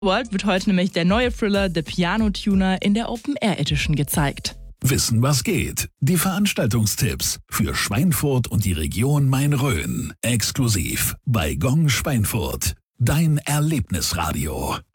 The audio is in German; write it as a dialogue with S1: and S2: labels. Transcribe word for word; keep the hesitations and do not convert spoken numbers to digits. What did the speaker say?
S1: World wird heute nämlich der neue Thriller The Piano Tuner in der Open Air Edition gezeigt.
S2: Wissen, was geht. Die Veranstaltungstipps für Schweinfurt und die Region Main-Rhön. Exklusiv bei Gong Schweinfurt. Dein Erlebnisradio.